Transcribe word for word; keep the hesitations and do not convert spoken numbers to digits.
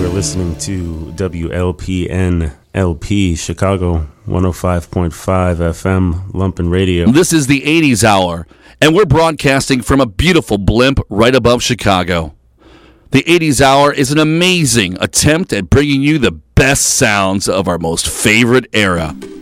listening to W L P N L P Chicago one oh five point five F M Lumpen Radio. This is the eighties Hour, and we're broadcasting from a beautiful blimp right above Chicago. The eighties Hour is an amazing attempt at bringing you the best sounds of our most favorite era.